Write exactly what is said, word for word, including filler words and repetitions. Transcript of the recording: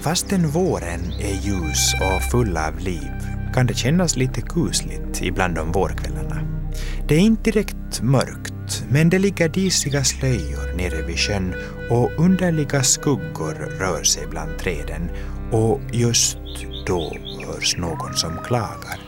Fastän våren är ljus och full av liv kan det kännas lite kusligt ibland om vårkvällarna. Det är inte direkt mörkt, men det ligger disiga slöjor nere vid sjön och underliga skuggor rör sig bland träden, och just då hörs någon som klagar.